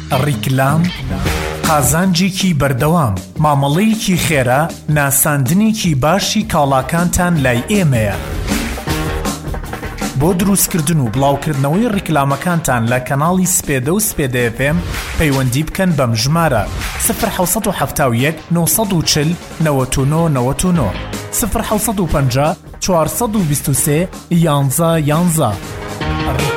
ڕیکلام قازانجێکی بەردەوام مامەڵەیەکی خێرا ناساندنێکی باشی کاڵاکانتان لای ئێمەیە. بۆ دروستکردن و بڵاوکردنەوەی ڕیکلامەکانتان لە کەناڵی سپێدە و سپێدە FM پەیوەندی بکەن بەم ژمارە 0871 940 99 99 0850 423 11 11.